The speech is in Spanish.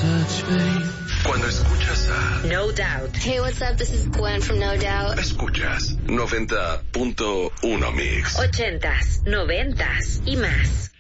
Cuando escuchas a No Doubt. Hey, what's up? This is Gwen from No Doubt. Escuchas 90.1 Mix. 80s, 90s y más.